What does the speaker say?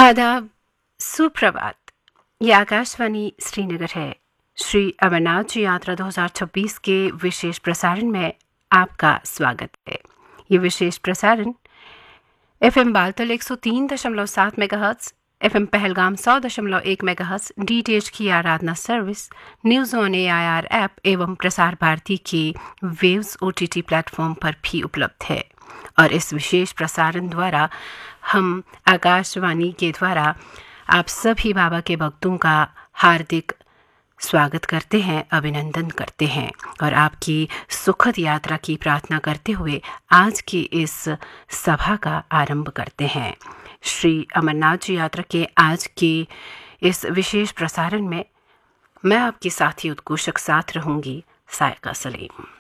आदाब, सुप्रभात। ये आकाशवाणी श्रीनगर है। श्री अमरनाथ जी यात्रा 2026 के विशेष प्रसारण में आपका स्वागत है। ये विशेष प्रसारण FM Baltal 103.7 megahertz, FM Pahalgam 100.1 megahertz, DTH की आराधना service, news on AIR app एवं प्रसार भारती के वेव्स OTT प्लेटफॉर्म पर भी उपलब्ध है। और इस विशेष प्रसारण द्वारा हम आकाशवाणी के द्वारा आप सभी बाबा के भक्तों का हार्दिक स्वागत करते हैं, अभिनंदन करते हैं और आपकी सुखद यात्रा की प्रार्थना करते हुए आज की इस सभा का आरंभ करते हैं। श्री अमरनाथ जी यात्रा के आज के इस विशेष प्रसारण में मैं आपकी साथी उद्घोषक साथ रहूंगी, सायका सलीम।